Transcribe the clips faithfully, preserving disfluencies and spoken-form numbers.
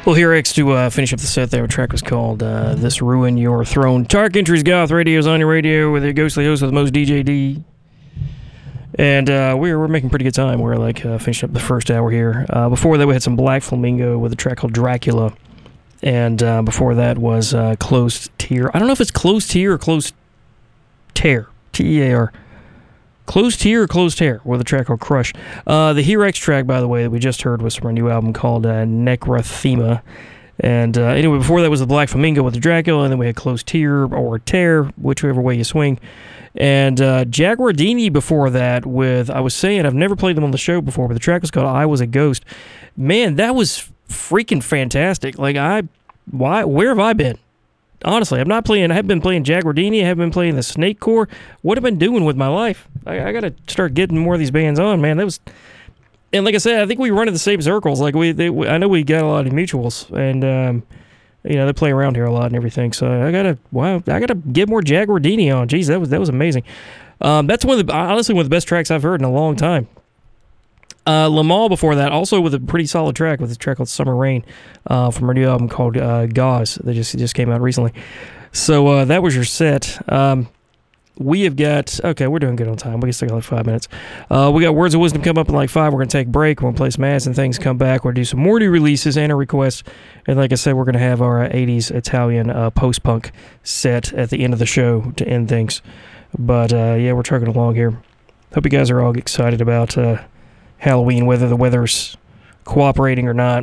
Well, here, X, to uh, finish up the set there, the track was called uh, This Ruin Your Throne. Dark Entries Goth Radio's on your radio with your ghostly host with the most D J D. And uh, we're, we're making pretty good time. We're like uh, finishing up the first hour here. Uh, before that, we had some Black Flamingo with a track called Dracula. And uh, before that was uh, Closed Tear. I don't know if it's Closed Tear or Closed Tear. T E A R. Closed Tear or Closed Tear with a track called Crush. Uh, the Here X track, by the way, that we just heard was from a new album called uh, Necrothema. And uh, anyway, before that was the Black Flamingo with the Dracula, and then we had Closed Tear or Tear, whichever way you swing. And uh, Jaguardini before that with, I was saying, I've never played them on the show before, but the track was called I Was a Ghost. Man, that was freaking fantastic. Like, I, why, where have I been? Honestly, I'm not playing, I haven't been playing Jaguardini, I haven't been playing the Snake Core. What have I been doing with my life? I, I got to start getting more of these bands on, man. That was, and like I said, I think we run in the same circles. Like, we, they, I know we got a lot of mutuals, and, um, you know, they play around here a lot and everything. So I got to, wow, I got to get more Jaguardini on. Jeez, that was, that was amazing. Um, that's one of the, honestly, one of the best tracks I've heard in a long time. Uh, Lamal before that, also with a pretty solid track, with a track called Summer Rain uh, from a new album called uh, Gauze that just just came out recently. So uh, that was your set. Um, we have got, okay, we're doing good on time. We can stick like five minutes. Uh, we got Words of Wisdom come up in like five. We're going to take a break. We're going to play some ads and things, come back. We're going to do some more new releases and a request. And like I said, we're going to have our uh, eighties Italian uh, post-punk set at the end of the show to end things. But uh, yeah, we're trucking along here. Hope you guys are all excited about Uh, Halloween, whether the weather's cooperating or not.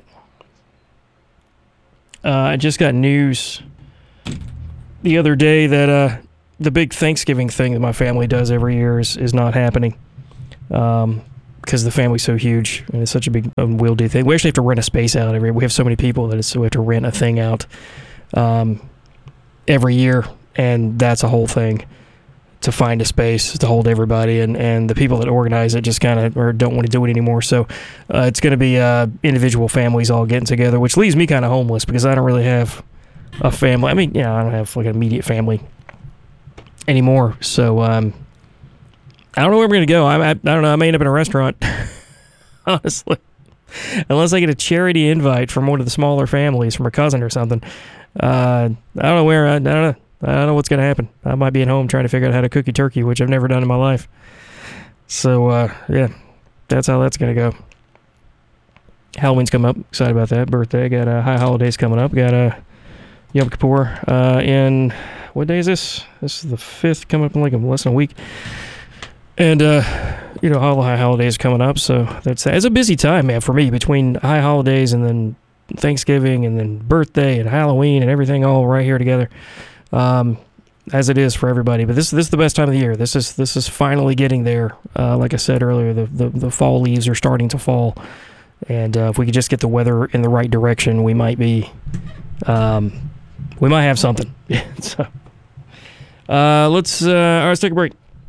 Uh, I just got news the other day that uh, the big Thanksgiving thing that my family does every year is, is not happening um, because the family's so huge and it's such a big unwieldy thing. We actually have to rent a space out every year. We have so many people that it's, so we have to rent a thing out um, every year, and that's a whole thing. To find a space to hold everybody, and, and the people that organize it just kind of or don't want to do it anymore. So uh, it's going to be uh, individual families all getting together, which leaves me kind of homeless because I don't really have a family. I mean, yeah, I don't have like an immediate family anymore. So um, I don't know where I'm going to go. I, I I don't know. I may end up in a restaurant, honestly, unless I get a charity invite from one of the smaller families, from a cousin or something. Uh, I don't know where. I, I don't know. I don't know what's going to happen. I might be at home trying to figure out how to cook a turkey, which I've never done in my life. So, uh, yeah, that's how that's going to go. Halloween's coming up. Excited about that. Birthday. Got uh, high holidays coming up. Got uh, Yom Kippur uh, in, what day is this? This is the fifth, coming up in like less than a week. And, uh, you know, all the high holidays coming up. So that's it's a busy time, man, for me, between high holidays and then Thanksgiving and then birthday and Halloween and everything all right here together. Um, as it is for everybody, but this this is the best time of the year. This is this is finally getting there. Uh, like I said earlier, the, the the fall leaves are starting to fall, and uh, if we could just get the weather in the right direction, we might be, um, we might have something. so, uh, let's uh, all right, let's take a break.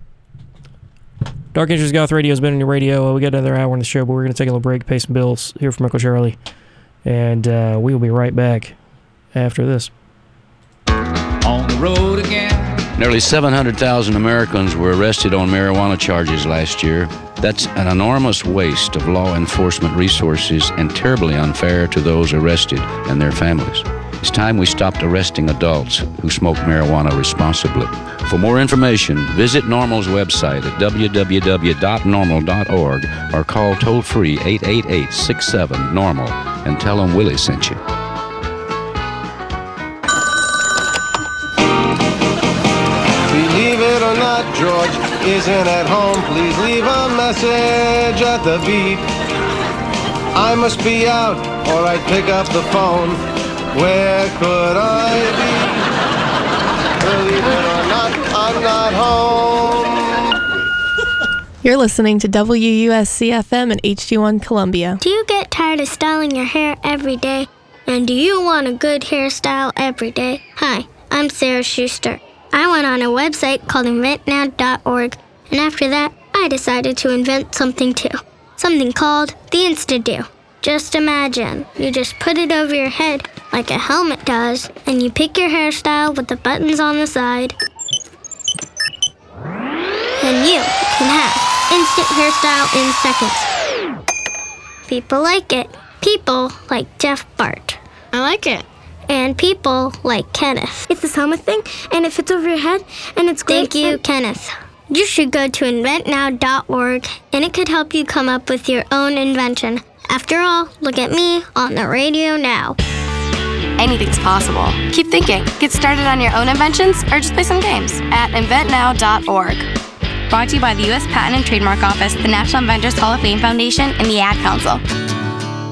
Dark Entries Goth Radio has been on your radio. Uh, we got another hour in the show, but we're gonna take a little break, pay some bills. Hear from Uncle Charlie, and uh, we will be right back after this. On the road again. Nearly seven hundred thousand Americans were arrested on marijuana charges last year. That's an enormous waste of law enforcement resources and terribly unfair to those arrested and their families. It's time we stopped arresting adults who smoke marijuana responsibly. For more information, visit NORML's website at w w w dot normal dot org or call toll-free eight eight eight, six seven, normal and tell them Willie sent you. Believe it or not, George isn't at home. Please leave a message at the beep. I must be out or I'd pick up the phone. Where could I be? Believe it or not, I'm not home. You're listening to W U S C F M and H D one Columbia. Do you get tired of styling your hair every day? And do you want a good hairstyle every day? Hi, I'm Sarah Schuster. I went on a website called invent now dot org, and after that, I decided to invent something too. Something called the Insta-Do. Just imagine, you just put it over your head like a helmet does, and you pick your hairstyle with the buttons on the side. And you can have instant hairstyle in seconds. People like it. People like Jeff Bart. I like it. And people like Kenneth. It's this helmet thing, and it fits over your head, and it's great. Thank you, and- Kenneth. You should go to invent now dot org, and it could help you come up with your own invention. After all, look at me on the radio now. Anything's possible. Keep thinking. Get started on your own inventions or just play some games at invent now dot org. Brought to you by the U S Patent and Trademark Office, the National Inventors Hall of Fame Foundation, and the Ad Council.